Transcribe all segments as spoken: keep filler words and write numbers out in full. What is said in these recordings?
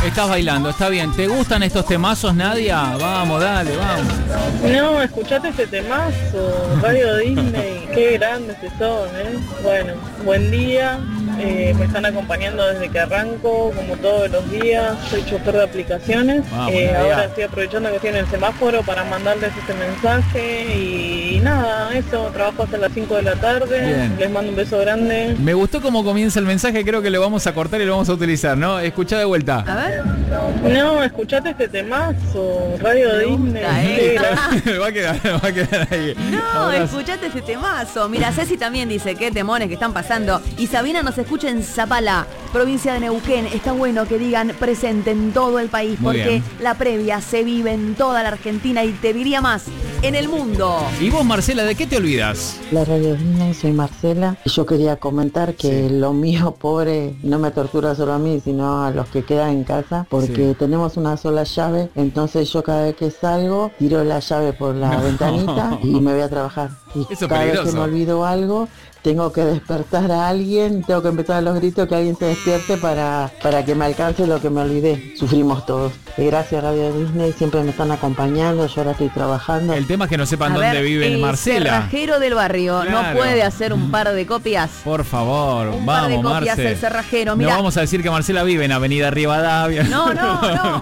Estás bailando, está bien. ¿Te gustan estos temazos, Nadia? Vamos, dale, vamos. No, escuchate este temazo, Radio Disney, qué grandes que son, ¿eh? Bueno, buen día, eh, me están acompañando desde que arranco, como todos los días, soy chofer de aplicaciones, Vamos, eh, Nadia. ahora estoy aprovechando que estoy en el semáforo para mandarles este mensaje y, nada, eso, trabajo hasta las cinco de la tarde, Bien. les mando un beso grande. Me gustó cómo comienza el mensaje, creo que lo vamos a cortar y lo vamos a utilizar, ¿no? Escuchá de vuelta. A ver. No, escuchate este temazo, Radio Me Disney, gusta, qué ¿eh? gran- va a quedar, va a quedar ahí. No, Abrazo. escuchate ese temazo. Mira, Ceci también dice, qué temones que están pasando. Y Sabina nos escucha en Zapala, provincia de Neuquén. Está bueno que digan presente en todo el país, Muy porque bien. la previa se vive en toda la Argentina y te diría más, en el mundo. ¿Y vos, Marcela, de qué te olvidas? La Radio Disney, soy Marcela. Yo quería comentar que Sí. lo mío, pobre, no me tortura solo a mí, sino a los que quedan en casa, porque Sí. tenemos una sola llave, entonces yo cada vez que salgo, tiro la llave por la No. ventanita y me voy a trabajar. Y Eso es cada vez peligroso. que me olvido algo, tengo que despertar a alguien, tengo que empezar a los gritos que alguien se despierte para, para que me alcance lo que me olvidé. Sufrimos todos. Y gracias Radio Disney, siempre me están acompañando, yo ahora estoy trabajando. El tema es que no sepan A dónde ver, vive el Marcela. cerrajero del barrio, Claro. ¿no puede hacer un par de copias? Por favor, Un par de vamos, copias Marce. el cerrajero, No mira. vamos a decir que Marcela vive en Avenida Rivadavia. No, no, no.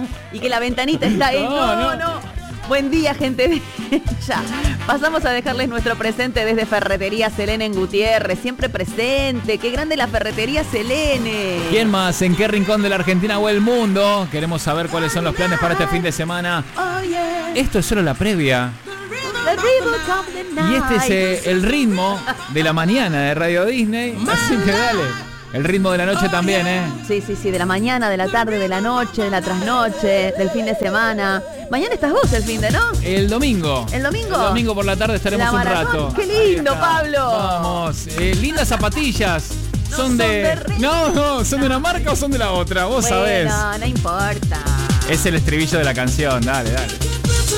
Y que la ventanita está ahí. No, No, no. no. Buen día, gente de ya. Pasamos a dejarles nuestro presente desde Ferretería Selene en Gutiérrez. Siempre presente. Qué grande la Ferretería Selene. ¿Quién más? ¿En qué rincón de la Argentina o el mundo? Queremos saber cuáles son los planes para este fin de semana. Oh, yeah. Esto es solo la previa. The rhythm of the night. Y este es eh, el ritmo de la mañana de Radio Disney. Así que dale. El ritmo de la noche también, ¿eh? Sí, sí, sí, de la mañana, de la tarde, de la noche, de la trasnoche, del fin de semana. Mañana estás vos el fin de, ¿no? El domingo. ¿El domingo? El domingo por la tarde estaremos La un maratón. rato. ¡Qué Ahí lindo, está. Pablo! Vamos. Eh, lindas zapatillas. No ¿Son son de... de re- No, no, ¿son de una marca o son de la otra? Vos sabés. Bueno, no importa. Es el estribillo de la canción. Dale, dale.